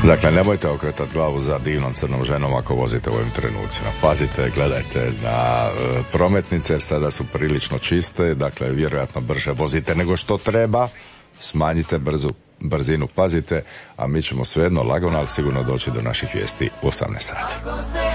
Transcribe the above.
Dakle, nemojte okretati glavu za divnom crnom ženom ako vozite u ovim trenucima. Pazite, gledajte na prometnice, jer sada su prilično čiste, dakle, vjerojatno brže vozite nego što treba, smanjite brzinu, pazite, a mi ćemo svejedno lagano, ali sigurno doći do naših vijesti u 18 sati.